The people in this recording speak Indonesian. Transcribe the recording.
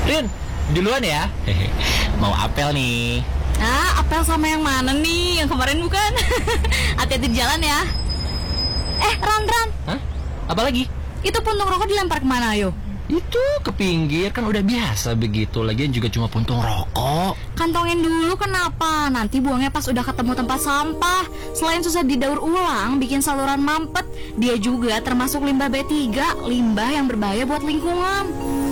Rin, duluan ya. Mau apel nih. Apel sama yang mana nih? Yang kemarin bukan? Hati-hati di jalan ya. Ran. Hah? Apa lagi? Itu puntung rokok dilempar kemana, ayo? Itu ke pinggir, kan udah biasa begitu. Lagian juga cuma puntung rokok. Kantongin dulu, kenapa? Nanti buangnya pas udah ketemu tempat sampah. Selain susah didaur ulang, bikin saluran mampet, dia juga termasuk limbah B3, limbah yang berbahaya buat lingkungan.